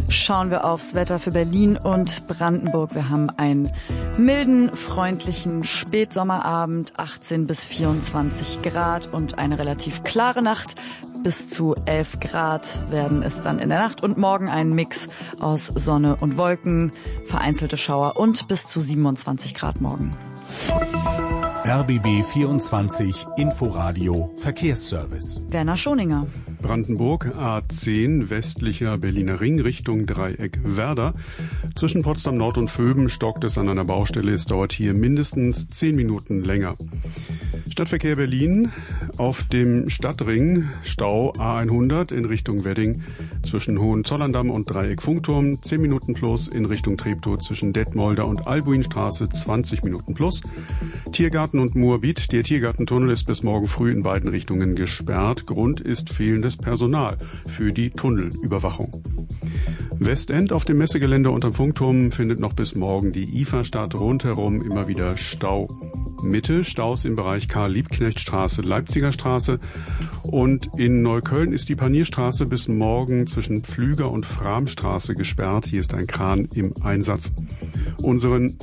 schauen wir aufs Wetter für Berlin und Brandenburg. Wir haben einen milden, freundlichen Spätsommerabend, 18 bis 24 Grad und eine relativ klare Nacht. Bis zu 11 Grad werden es dann in der Nacht und morgen ein Mix aus Sonne und Wolken, vereinzelte Schauer und bis zu 27 Grad morgen. RBB 24 Inforadio Verkehrsservice. Werner Schoninger. Brandenburg A10 westlicher Berliner Ring Richtung Dreieck Werder. Zwischen Potsdam Nord und Vöben stockt es an einer Baustelle. Es dauert hier mindestens 10 Minuten länger. Stadtverkehr Berlin auf dem Stadtring Stau A100 in Richtung Wedding zwischen Hohenzollerndamm und Dreieck Funkturm 10 Minuten plus, in Richtung Treptow zwischen Detmolder und Albuinstraße 20 Minuten plus. Tiergarten und Moabit. Der Tiergartentunnel ist bis morgen früh in beiden Richtungen gesperrt. Grund ist fehlendes Personal für die Tunnelüberwachung. Westend auf dem Messegelände unterm Funkturm findet noch bis morgen die IFA statt. Rundherum immer wieder Stau. Mitte Staus im Bereich Karl-Liebknecht-Straße, Leipziger Straße, und in Neukölln ist die Panierstraße bis morgen zwischen Pflüger und Framstraße gesperrt. Hier ist ein Kran im Einsatz. Unseren